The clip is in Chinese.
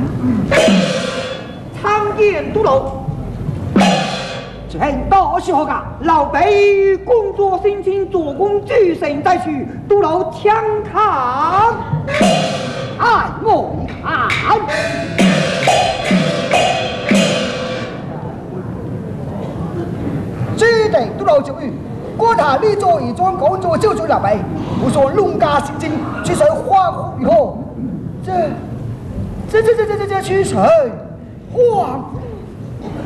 参见都楼。请大喜何家老辈工作辛勤，做工举身在许，都楼枪堂，爱莫看。 这得都楼教育，国他立作一桩工作就做老辈，不说农家心情，去谁花虎以后，这去谁？黄